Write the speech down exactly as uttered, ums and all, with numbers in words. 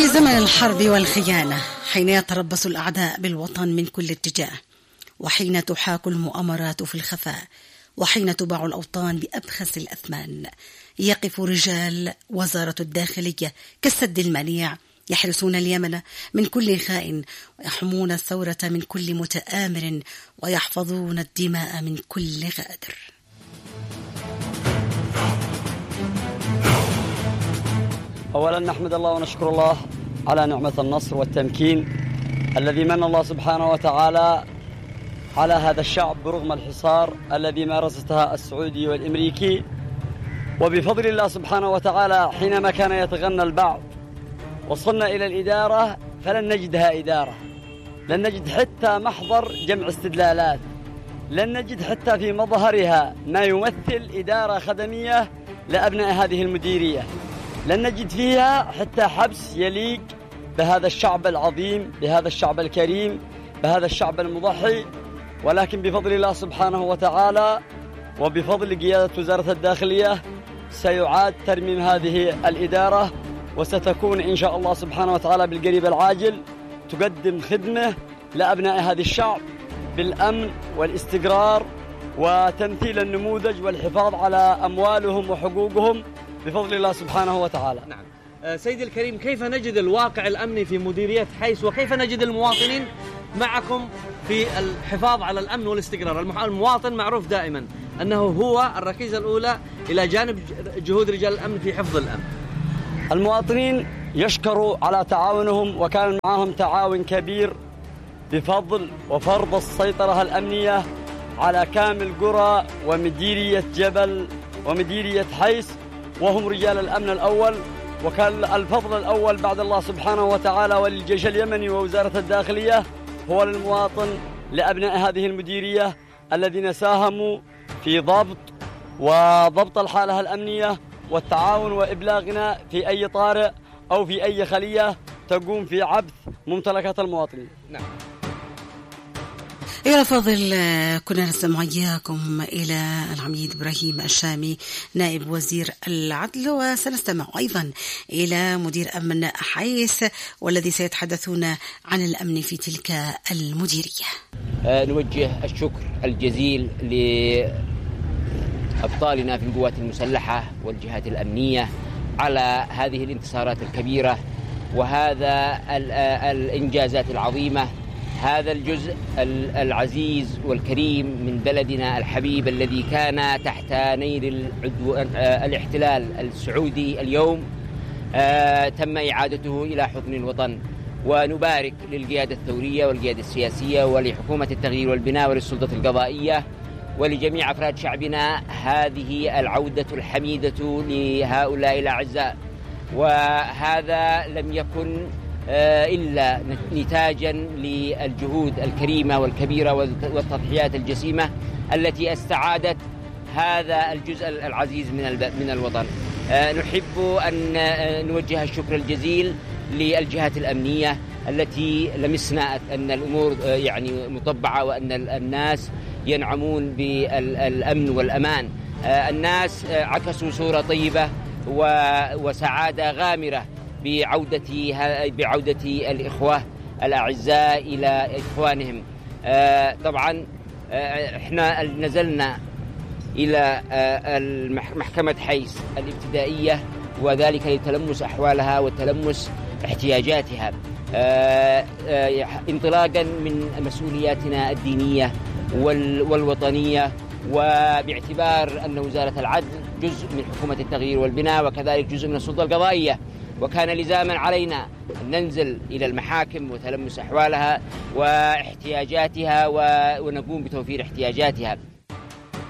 في زمن الحرب والخيانة، حين يتربص الأعداء بالوطن من كل اتجاه، وحين تحاك المؤامرات في الخفاء، وحين تباع الأوطان بأبخس الأثمان، يقف رجال وزارة الداخلية كالسد المنيع يحرسون اليمن من كل خائن، ويحمون الثورة من كل متآمر، ويحفظون الدماء من كل غادر. أولا نحمد الله ونشكر الله على نعمة النصر والتمكين الذي من الله سبحانه وتعالى على هذا الشعب برغم الحصار الذي مارستها السعودي والأمريكي. وبفضل الله سبحانه وتعالى حينما كان يتغنى البعض وصلنا إلى الإدارة فلن نجدها إدارة، لن نجد حتى محضر جمع استدلالات، لن نجد حتى في مظهرها ما يمثل إدارة خدمية لأبناء هذه المديرية، لن نجد فيها حتى حبس يليق بهذا الشعب العظيم، بهذا الشعب الكريم، بهذا الشعب المضحي. ولكن بفضل الله سبحانه وتعالى وبفضل قيادة وزارة الداخلية سيعاد ترميم هذه الإدارة، وستكون إن شاء الله سبحانه وتعالى بالقريب العاجل تقدم خدمة لأبناء هذا الشعب بالأمن والاستقرار وتمثيل النموذج والحفاظ على أموالهم وحقوقهم بفضل الله سبحانه وتعالى. نعم. سيدي الكريم، كيف نجد الواقع الأمني في مديرية حيس، وكيف نجد المواطنين معكم في الحفاظ على الأمن والاستقرار؟ المواطن معروف دائما أنه هو الركيزة الأولى إلى جانب جهود رجال الأمن في حفظ الأمن. المواطنين يشكروا على تعاونهم، وكان معهم تعاون كبير بفضل وفرض السيطرة الأمنية على كامل قرى ومديرية جبل ومديرية حيس، وهم رجال الأمن الأول. وكان الفضل الأول بعد الله سبحانه وتعالى وللجيش اليمني ووزارة الداخلية هو للمواطن، لأبناء هذه المديرية الذين ساهموا في ضبط وضبط الحالة الأمنية والتعاون وإبلاغنا في أي طارئ أو في أي خلية تقوم في عبث ممتلكات المواطنين. نعم. يا فاضل، كنا نستمع إياكم إلى العميد إبراهيم الشامي نائب وزير العدل، وسنستمع أيضا إلى مدير أمن حيس والذي سيتحدثون عن الأمن في تلك المديرية. نوجه الشكر الجزيل لأبطالنا في القوات المسلحة والجهات الأمنية على هذه الانتصارات الكبيرة وهذا الإنجازات العظيمة. هذا الجزء العزيز والكريم من بلدنا الحبيب الذي كان تحت نير الاحتلال السعودي اليوم تم إعادته إلى حضن الوطن. ونبارك للقيادة الثورية والقيادة السياسية ولحكومة التغيير والبناء وللسلطة القضائية ولجميع أفراد شعبنا هذه العودة الحميدة لهؤلاء الأعزاء. وهذا لم يكن إلا نتاجا للجهود الكريمة والكبيرة والتضحيات الجسيمة التي استعادت هذا الجزء العزيز من من الوطن. نحب أن نوجه الشكر الجزيل للجهات الأمنية التي لمسنا أن الأمور يعني مطبعة وأن الناس ينعمون بالأمن والأمان. الناس عكسوا صورة طيبة وسعادة غامرة بعودة بعودة الإخوة الأعزاء إلى إخوانهم. طبعا إحنا نزلنا إلى محكمة حيس الابتدائية وذلك لتلمس أحوالها وتلمس احتياجاتها انطلاقا من مسؤولياتنا الدينية والوطنية، وباعتبار أن وزارة العدل جزء من حكومة التغيير والبناء وكذلك جزء من السلطة القضائية، وكان لزاما علينا أن ننزل إلى المحاكم وتلمس أحوالها واحتياجاتها ونقوم بتوفير احتياجاتها.